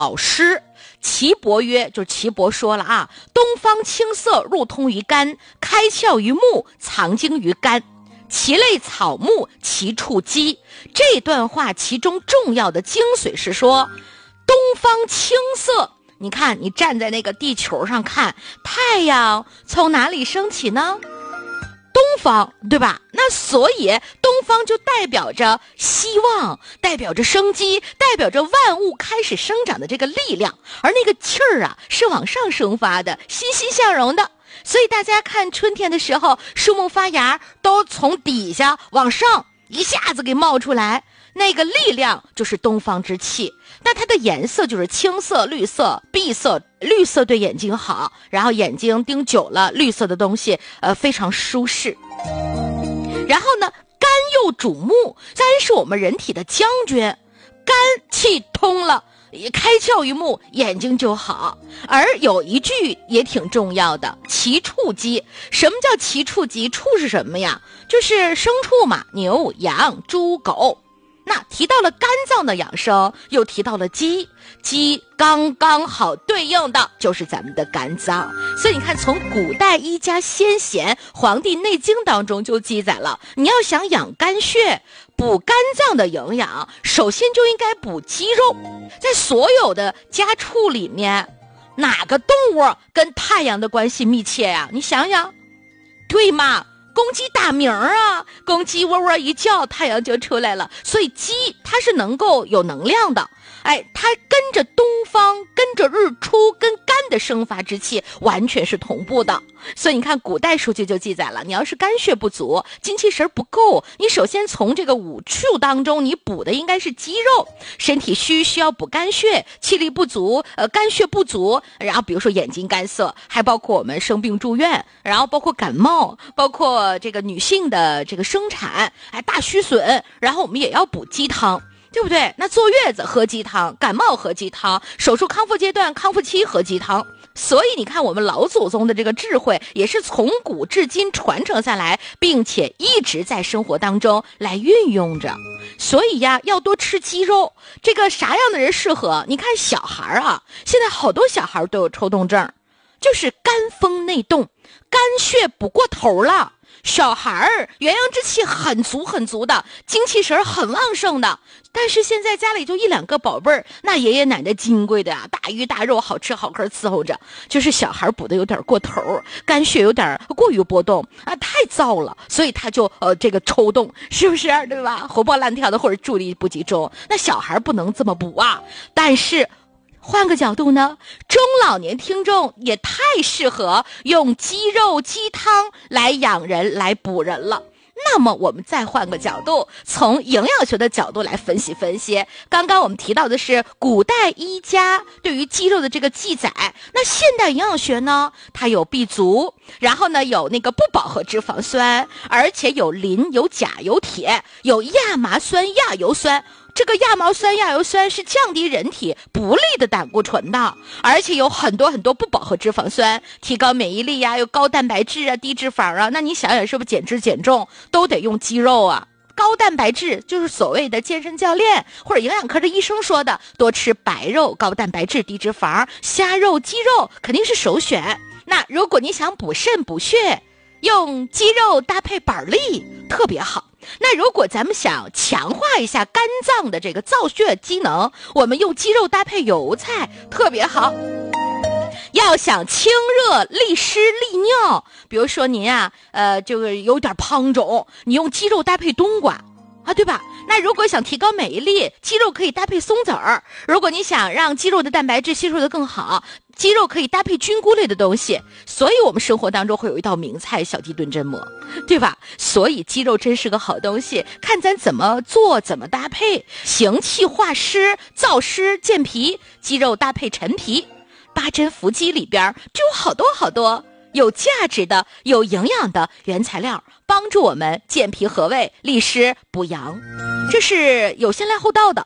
老师。岐伯曰，就是岐伯说了啊，东方青色，入通于肝，开窍于目，藏精于肝，其类草木，其处基。这段话其中重要的精髓是说，东方青色，你看你站在那个地球上看，太阳从哪里升起呢？东方，对吧？那所以东方就代表着希望，代表着生机，代表着万物开始生长的这个力量，而那个气儿啊是往上生发的，欣欣向荣的。所以大家看春天的时候，树木发芽都从底下往上一下子给冒出来，那个力量就是东方之气。那它的颜色就是青色、绿色、碧色。绿色对眼睛好，然后眼睛盯久了绿色的东西非常舒适。然后呢，肝又主目，肝是我们人体的将军，肝气通了，开窍于目，眼睛就好。而有一句也挺重要的，其畜基。什么叫其畜基？畜是什么呀？就是牲畜嘛，牛、羊、猪、狗。那提到了肝脏的养生，又提到了鸡刚刚好对应的就是咱们的肝脏。所以你看，从古代医家先贤《黄帝内经》当中就记载了，你要想养肝血，补肝脏的营养，首先就应该补肌肉。在所有的家畜里面，哪个动物跟太阳的关系密切呀？你想想，对吗？公鸡打鸣啊，公鸡喔喔一叫，太阳就出来了。所以鸡它是能够有能量的，它跟着东方，跟着日出，跟肝的生发之气完全是同步的。所以你看古代书籍就记载了，你要是肝血不足，精气神不够，你首先从这个五畜当中你补的应该是肌肉。身体需要补肝血，气力不足，肝血不足，然后比如说眼睛干涩，还包括我们生病住院，然后包括感冒，包括这个女性的这个生产，大虚损，然后我们也要补鸡汤，对不对？那坐月子喝鸡汤，感冒喝鸡汤，手术康复阶段康复期喝鸡汤。所以你看我们老祖宗的这个智慧也是从古至今传承下来，并且一直在生活当中来运用着。所以呀，要多吃鸡肉。这个啥样的人适合？你看小孩啊，现在好多小孩都有抽动症，就是肝风内动，肝血补过头了。小孩元阳之气很足很足的，精气神很旺盛的，但是现在家里就一两个宝贝儿，那爷爷奶奶金贵的大鱼大肉好吃好喝伺候着，就是小孩补的有点过头，肝血有点过于波动太燥了，所以他就这个抽动，是不是对吧？活蹦乱跳的，或者注意力不集中。那小孩不能这么补啊。但是换个角度呢，中老年听众也太适合用鸡肉鸡汤来养人来补人了。那么我们再换个角度，从营养学的角度来分析分析。刚刚我们提到的是古代医家对于肌肉的这个记载，那现代营养学呢，它有 B 族，然后呢有那个不饱和脂肪酸，而且有磷、有钾、有铁，有亚麻酸、亚油酸。这个亚麻酸、亚油酸是降低人体不利的胆固醇的，而且有很多很多不饱和脂肪酸，提高免疫力呀，有高蛋白质啊，低脂肪啊。那你想想，是不是减脂减重都得用肌肉啊？高蛋白质就是所谓的健身教练或者营养科的医生说的，多吃白肉、高蛋白质、低脂肪，虾肉、鸡肉肯定是首选。那如果你想补肾补血，用鸡肉搭配板栗特别好。那如果咱们想强化一下肝脏的这个造血机能，我们用鸡肉搭配油菜特别好。要想清热利湿利尿，比如说您这个有点胖肿，你用鸡肉搭配冬瓜对吧？那如果想提高免疫力，鸡肉可以搭配松子儿。如果你想让鸡肉的蛋白质吸收得更好，鸡肉可以搭配菌菇类的东西。所以我们生活当中会有一道名菜小鸡炖榛蘑，对吧？所以鸡肉真是个好东西，看咱怎么做怎么搭配。行气化湿、燥湿健脾，鸡肉搭配陈皮，八珍伏鸡里边就有好多好多有价值的有营养的原材料，帮助我们健脾和胃、利湿补阳，这是有先来后到的。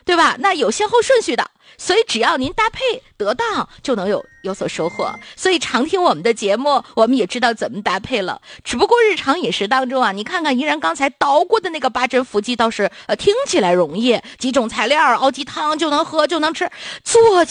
对吧？那有先后顺序的，所以只要您搭配得当，就能有所收获。所以常听我们的节目，我们也知道怎么搭配了。只不过日常饮食当中啊，你看看依然刚才捣鼓的那个八珍伏鸡，倒是听起来容易，几种材料熬鸡汤就能喝就能吃，做